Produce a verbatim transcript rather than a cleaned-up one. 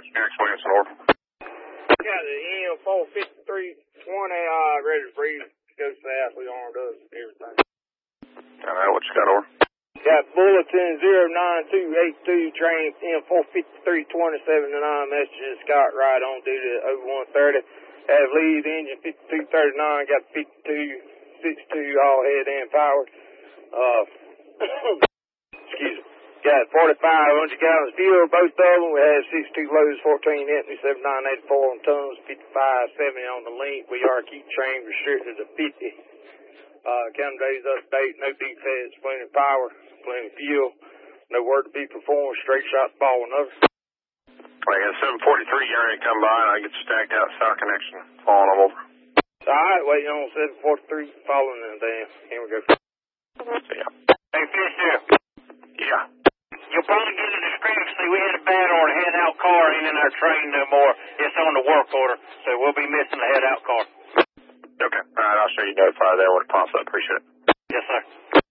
Phoenix Williamson, over. Got the M four fifty-three twenty, uh, ready to breathe. Go south, we armed up, everything. I know what you got, over. Got bulletin zero nine two eight two, train M four fifty-three twenty-seven to nine, messages Scott Wright on duty at oh one thirty. Have lead engine fifty-two thirty-nine, got fifty-two sixty-two, all head and powered. Uh, excuse me. Got forty-five hundred gallons of fuel, both of them. We have sixty-two loads, fourteen empty, seventy-nine eighty-four on tons, fifty-five seventy on the link. We are keep train restricted to fifty. Uh, count days update, no defects, plenty of power, plenty of fuel, no work to be performed, straight shot ball, another. I got seven forty-three getting ready to come by, and I get stacked out south connection, following them over. Alright, waiting on seven forty-three, following them down. Here we go. See ya. Hey, Fisher. Yeah. You'll probably get a discrepancy. We had a bad order, head out car ain't in our train no more. It's on the work order, so we'll be missing the head out car. Okay. All right, I'll show you notify there when it pops up. Appreciate it. Yes, sir.